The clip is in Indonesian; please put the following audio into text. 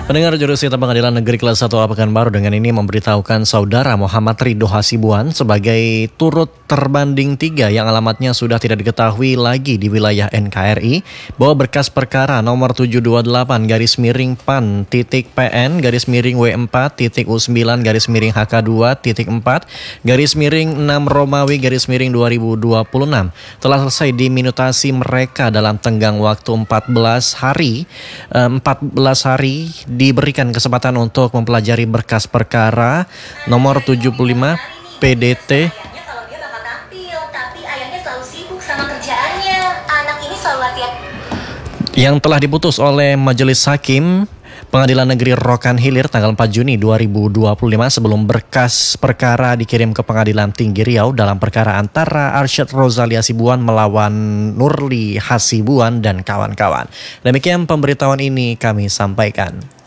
Pendengar Jurusita Pengadilan Negeri Kelas 1 Pekanbaru dengan ini memberitahukan saudara Muhammad Ridho Hasibuan sebagai turut terbanding 3 yang alamatnya sudah tidak diketahui lagi di wilayah NKRI bahwa berkas perkara nomor 728-PN-TTIK-W4.W4.4-6 telah selesai diminutasi mereka dalam tenggang waktu 14 hari diberikan kesempatan untuk mempelajari berkas perkara nomor 75 PDT yang telah diputus oleh Majelis Hakim Pengadilan Negeri Rokan Hilir tanggal 4 Juni 2025 sebelum berkas perkara dikirim ke Pengadilan Tinggi Riau dalam perkara antara Arsyad Rozali Hasibuan melawan Nurli Hasibuan dan kawan-kawan. Demikian pemberitahuan ini kami sampaikan.